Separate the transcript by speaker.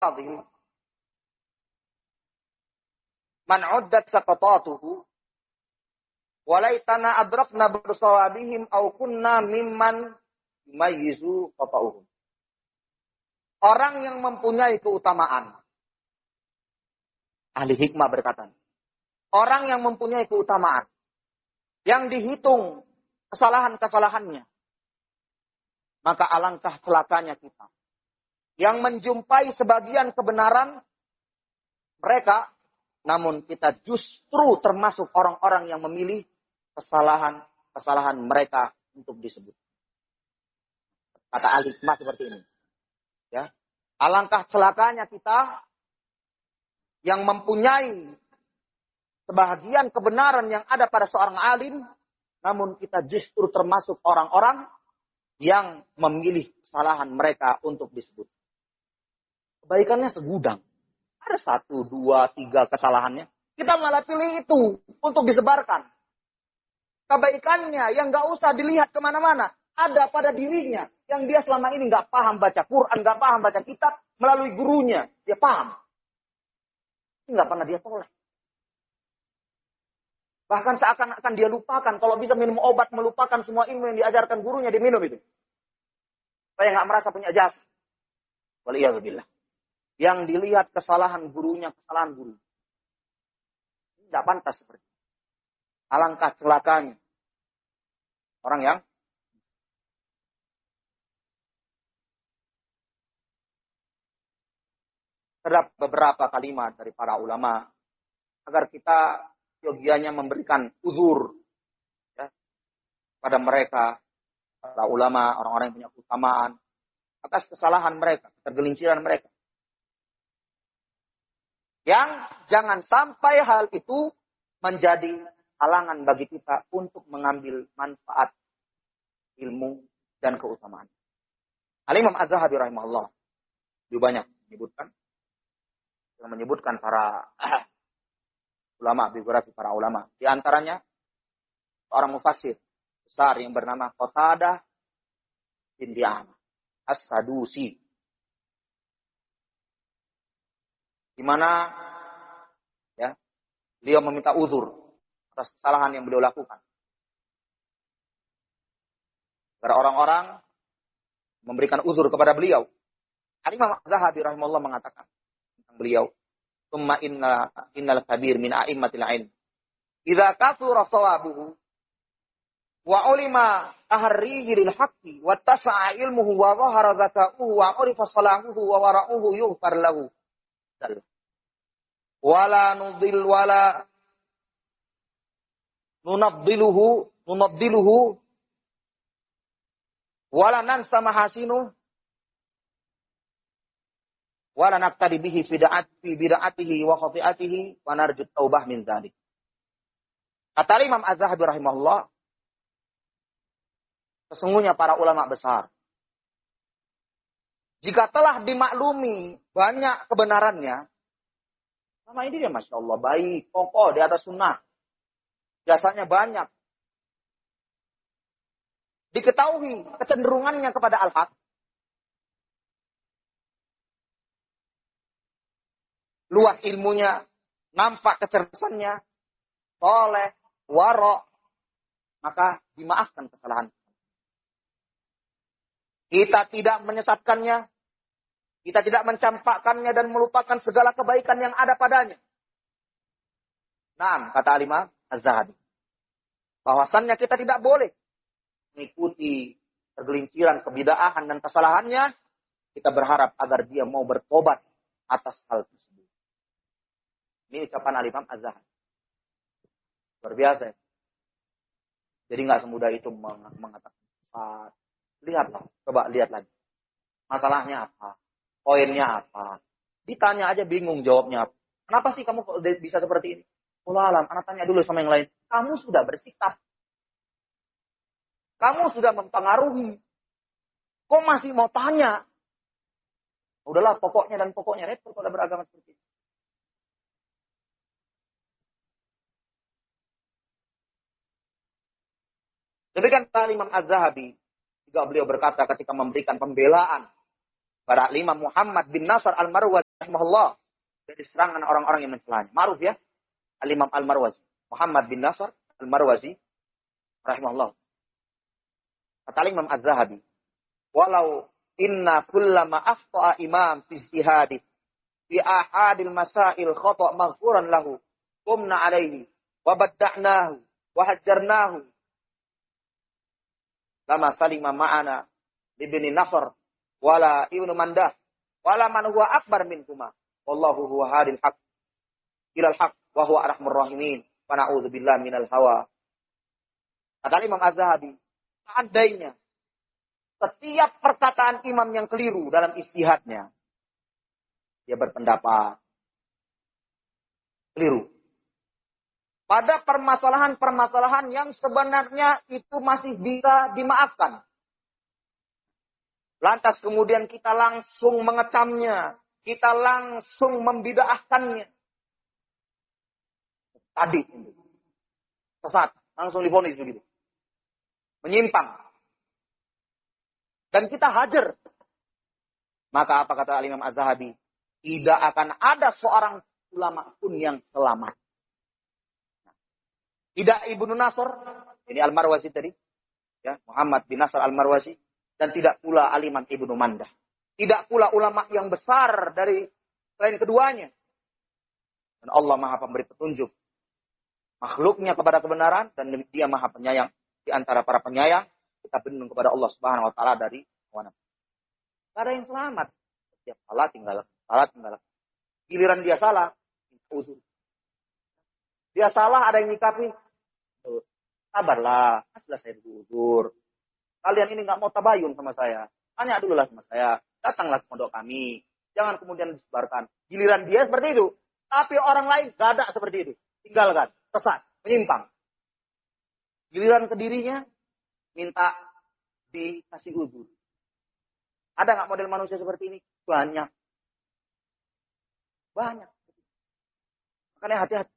Speaker 1: fadil man uddat saqatatuhu walaitana adrakna bersawabihim aw kunna mimman yumayyizu qata'uhum. Orang yang mempunyai keutamaan. Ahli hikmah berkata, orang yang mempunyai keutamaan, yang dihitung kesalahan-kesalahannya, maka alangkah celakanya kita. Yang menjumpai sebagian kebenaran mereka, namun kita justru termasuk orang-orang yang memilih kesalahan mereka untuk disebut. Kata ahli hikmah seperti ini. Ya. Alangkah celakanya kita yang mempunyai sebahagian kebenaran yang ada pada seorang alim, namun kita justru termasuk orang-orang yang memilih kesalahan mereka untuk disebut. Kebaikannya segudang. Ada 1, 2, 3 kesalahannya. Kita malah pilih itu untuk disebarkan. Kebaikannya yang gak usah dilihat kemana-mana. Ada pada dirinya. Yang dia selama ini gak paham baca Quran, gak paham baca kitab. Melalui gurunya, dia paham. Ini gak pernah dia tolak. Bahkan seakan-akan dia lupakan. Kalau bisa minum obat, melupakan semua ilmu yang diajarkan gurunya, dia minum itu. Supaya gak merasa punya jasa. Waliyahzubillah. Yang dilihat kesalahan gurunya, kesalahan guru. Ini tidak pantas seperti itu. Alangkah celakanya. Orang yang terdapat beberapa kalimat dari para ulama agar kita yogianya memberikan uzur ya, pada mereka, para ulama, orang-orang yang punya keutamaan atas kesalahan mereka, ketergelinciran mereka. Yang jangan sampai hal itu menjadi halangan bagi kita untuk mengambil manfaat ilmu dan keutamaan. Al-Imam Az-Zahabi rahimahullah juga banyak menyebutkan para ulama, biografi para ulama. Di antaranya seorang mufassir besar yang bernama Qatadah bin Di'amah As-Sadusi. Di mana ya, beliau meminta uzur atas kesalahan yang beliau lakukan. Karena orang-orang memberikan uzur kepada beliau. Al-Imam Az-Zahabi rahimahullah mengatakan tentang beliau, "Tsumma innal kabir min a'immatil ilm. Idza kathura shawabuhu wa ulima tahrihi lil haqqi wa tasa'a ilmuhu wa dhahara zaka'uhu wa urifa salahuhu wa wara'uhu yughfar lahu. Wala nunaddiluhu wala nansa mahasinu wala naqtadi bihi fi bid'atihi wa khati'atihi wa narju taubah min dzalik." Kata Imam Az-Zahabi rahimahullah, sesungguhnya para ulama besar, jika telah dimaklumi banyak kebenarannya, sama ini dia Masya Allah baik, kokoh di atas sunnah, jasanya banyak, diketahui kecenderungannya kepada al-haq, luas ilmunya, nampak kecerdasannya, soleh, warok, maka dimaafkan kesalahan. Kita tidak menyesatkannya, kita tidak mencampakkannya dan melupakan segala kebaikan yang ada padanya. Nah, kata Imam Az-Zahabi, bahwasannya kita tidak boleh mengikuti tergelinciran kebidaahan dan kesalahannya. Kita berharap agar dia mau bertobat atas hal tersebut. Ini ucapan Imam Az-Zahabi. Luar biasa. Jadi nggak semudah itu mengatakan. Lihatlah, coba lihat lagi. Masalahnya apa? Poinnya apa? Ditanya aja bingung jawabnya apa. Kenapa sih kamu bisa seperti ini? Allah alam, anak tanya dulu sama yang lain. Kamu sudah bersikap. Kamu sudah mempengaruhi. Kok masih mau tanya? Udahlah, pokoknya dan pokoknya repot kalau beragama seperti ini. Demikian Imam Az-Zahabi juga beliau berkata ketika memberikan pembelaan pada Imam Muhammad bin Nasr Al-Marwazi rahimahullah dari serangan orang-orang yang mencelanya. Ma'ruf ya, Al-Imam Al-Marwazi. Muhammad bin Nasr Al-Marwazi rahimahullah. Kata Imam Az-Zahabi, walau inna kullama afta'a imam fi ijtihadi fi ahadil masail khata' maghfuran lahu qumna alaihi wa badda'nahu wa hajjarnahu lama salima ma'ana libni Nasr wala ibnu Mandah wala man huwa akbar minkuma wallahu huwa hadil haq ilal haq wa huwa arhamur rahimin wa na'udzu billahi minal hawa. Kata Imam Az-Zahabi, seandainya setiap perkataan imam yang keliru dalam ijtihadnya, dia berpendapat keliru pada permasalahan-permasalahan yang sebenarnya itu masih bisa dimaafkan. Lantas kemudian kita langsung mengecamnya, kita langsung membid'ahkannya. Tadi sesat, langsung divonis begitu. Menyimpang. Dan kita hajar. Maka apa kata Imam Az-Zahabi? Tidak akan ada seorang ulama pun yang selamat. Tidak Ibnu Nasr, ini Al-Marwazi tadi, ya, Muhammad bin Nasr Al-Marwazi, dan tidak pula Al-Imam Ibnu Mandah. Tidak pula ulama yang besar dari selain keduanya. Dan Allah Maha Pemberi petunjuk makhluknya kepada kebenaran, dan Dia Maha Penyayang di antara para penyayang. Kita berlindung kepada Allah Subhanahu wa taala dari hawa nafsu. Tidak ada yang selamat. Setiap salah tinggal. Giliran dia salah, uzur. Dia salah, ada yang nyikapi. Sabarlah, sudah saya beruzur. Kalian ini nggak mau tabayun sama saya. Tanya dulu lah sama saya. Datanglah ke pondok kami. Jangan kemudian disebarkan. Giliran dia seperti itu. Tapi orang lain gak ada seperti itu. Tinggalkan, sesat, menyimpang. Giliran ke dirinya, minta dikasih uzur. Ada nggak model manusia seperti ini? Banyak. Makanya hati-hati.